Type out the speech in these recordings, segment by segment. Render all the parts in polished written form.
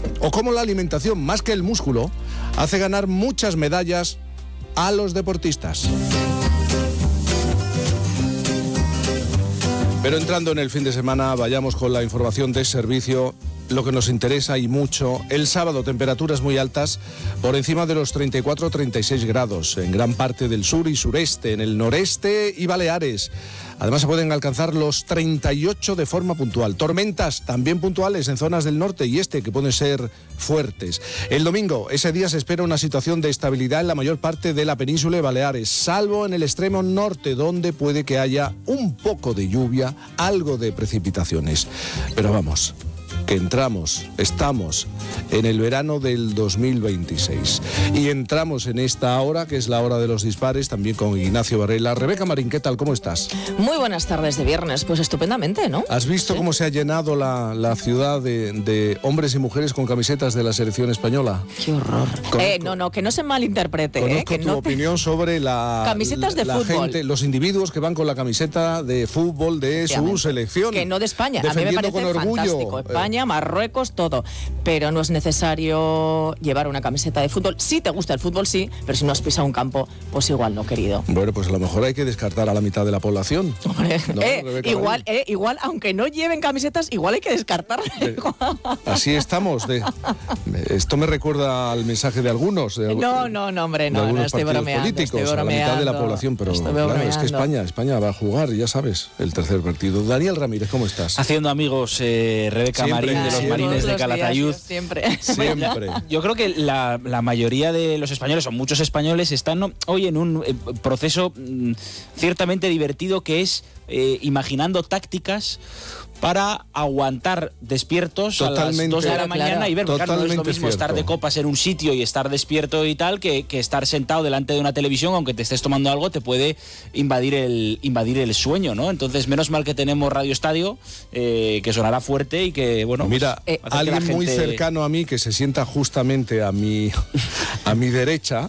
O cómo la alimentación, más que el músculo, hace ganar muchas medallas a los deportistas. Pero entrando en el fin de semana, vayamos con la información de servicio, lo que nos interesa y mucho. El sábado, temperaturas muy altas, por encima de los 34-36 grados, en gran parte del sur y sureste, en el noreste y Baleares. Además, se pueden alcanzar los 38 de forma puntual. Tormentas también puntuales en zonas del norte y este, que pueden ser fuertes. El domingo, ese día se espera una situación de estabilidad en la mayor parte de la península de Baleares, salvo en el extremo norte, donde puede que haya un poco de lluvia, algo de precipitaciones. Pero vamos, que estamos en el verano del 2026 y entramos en esta hora, que es la hora de los dispares, también con Ignacio Varela. Rebeca Marín, ¿qué tal? ¿Cómo estás? Muy buenas tardes de viernes, pues estupendamente, ¿no? ¿Has visto cómo se ha llenado la ciudad de hombres y mujeres con camisetas de la selección española? ¡Qué horror! No, que no se malinterprete. Conozco tu opinión sobre camisetas de fútbol. Gente, los individuos que van con la camiseta de fútbol de su selección. Que no de España. A mí me defendiendo parece con orgullo fantástico. España, Marruecos, todo. Pero no es necesario llevar una camiseta de fútbol. Si te gusta el fútbol, sí, pero si no has pisado un campo, pues igual no, querido. Bueno, pues a lo mejor hay que descartar a la mitad de la población. ¿No, igual, aunque no lleven camisetas, igual hay que descartarla. Así estamos. Esto me recuerda al mensaje de algunos. No, hombre, no estoy bromeando. Políticos, a la mitad de la población, pero claro, es que España va a jugar, ya sabes, el tercer partido. Daniel Ramírez, ¿cómo estás? Haciendo amigos, Rebeca Marín, de los Marines de Calatayud. Siempre. Yo creo que la mayoría de los españoles, o muchos españoles, están hoy en un proceso ciertamente divertido, que es imaginando tácticas para aguantar despiertos totalmente, a las 2 de la mañana y ver, porque claro, no es lo mismo estar de copas en un sitio y estar despierto y tal, que estar sentado delante de una televisión, aunque te estés tomando algo, te puede invadir el sueño, ¿no? Entonces, menos mal que tenemos Radio Estadio, que sonará fuerte y que, bueno... Mira, alguien muy cercano a mí, que se sienta justamente a mi derecha,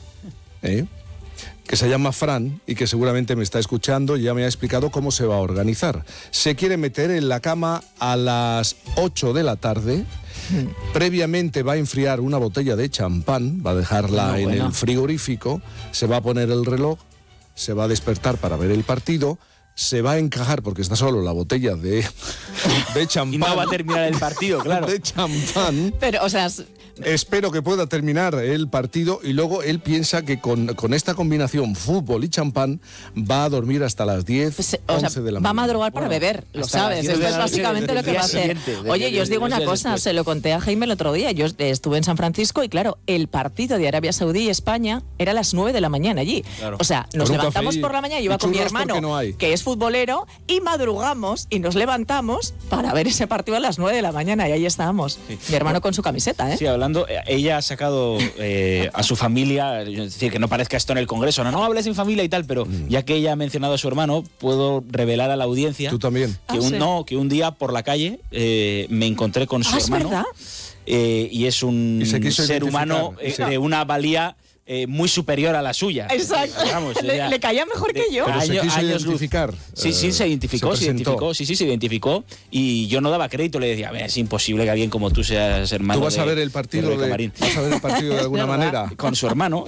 que se llama Fran y que seguramente me está escuchando y ya me ha explicado cómo se va a organizar. Se quiere meter en la cama a las 8 de la tarde. Previamente va a enfriar una botella de champán, va a dejarla en el frigorífico, se va a poner el reloj, se va a despertar para ver el partido, se va a encajar, porque está solo la botella de champán. Y no va a terminar el partido, claro. De champán. Pero, o sea... Espero que pueda terminar el partido y luego él piensa que con esta combinación fútbol y champán va a dormir hasta las 10, 11 de la mañana. Va a madrugar para beber, lo sabes. Esto es básicamente lo que va a hacer. Oye, yo os digo una cosa, se lo conté a Jaime el otro día. Yo estuve en San Francisco y claro, el partido de Arabia Saudí y España era a las 9 de la mañana allí. Claro. O sea, nos levantamos por la mañana, yo iba con mi hermano, que es futbolero, y madrugamos y nos levantamos para ver ese partido a las 9 de la mañana y ahí estábamos. Sí. Mi hermano con su camiseta, ¿eh? Sí, ella ha sacado a su familia, es decir, que no parezca esto en el Congreso, no hables en familia y tal, pero ya que ella ha mencionado a su hermano, puedo revelar a la audiencia... ¿Tú también? Que un día por la calle me encontré con su hermano. ¿Es verdad? Y es un ser humano de una valía... muy superior a la suya. Exacto. Vamos, le caía mejor que yo. Pero se quiso identificar. Sí, se identificó. Se identificó. Y yo no daba crédito, le decía, es imposible que alguien como tú seas hermano. ¿Tú vas a ver el partido de alguna manera? Con su hermano.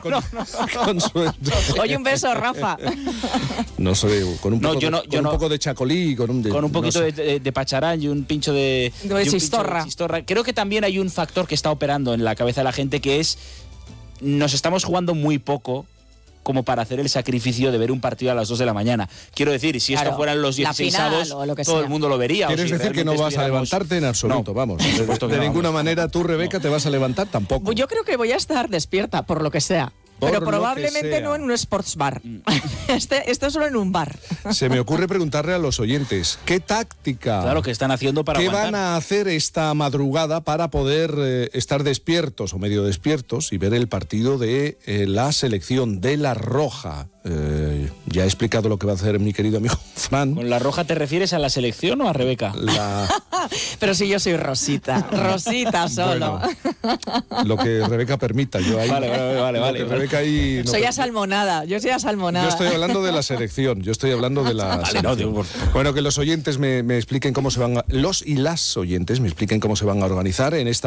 Oye, un beso, Rafa. No sé, con un poco de chacolí, con un poquito de pacharán y un pincho de chistorra. Creo que también hay un factor que está operando en la cabeza de la gente, que es: nos estamos jugando muy poco como para hacer el sacrificio de ver un partido a las 2 de la mañana. Quiero decir, si esto fueran los 16avos, todo el mundo lo vería. ¿Quieres decir que no vas a levantarte en absoluto? No, vamos. De ninguna manera tú, Rebeca, te vas a levantar tampoco. Yo creo que voy a estar despierta, por lo que sea. Pero probablemente no en un sports bar. Esto solo en un bar. Se me ocurre preguntarle a los oyentes, ¿qué táctica? Claro, que están haciendo para ¿Qué aguantar? van a hacer esta madrugada para poder estar despiertos o medio despiertos y ver el partido de la selección de La Roja? Ya he explicado lo que va a hacer mi querido amigo Fran. ¿Con La Roja te refieres a la selección o a Rebeca? Pero si yo soy Rosita solo. Bueno, lo que Rebeca permita, yo ahí. Vale. Rebeca ahí, soy asalmonada, yo soy asalmonada. Yo estoy hablando de la selección, yo estoy hablando de la selección. Bueno, que los oyentes me expliquen cómo se van los y las oyentes me expliquen cómo se van a organizar en esta